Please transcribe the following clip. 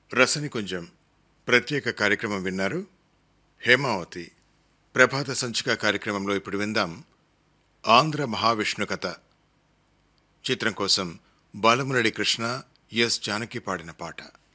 రసనికుంజం ప్రత్యేక కార్యక్రమం విన్నారు. హేమావతి ప్రభాత సంచిక కార్యక్రమంలో ఇప్పుడు విందాం ఆంధ్ర మహావిష్ణు కథ చిత్రం కోసం బాలమురళి కృష్ణ, ఎస్ జానకి పాడిన పాట.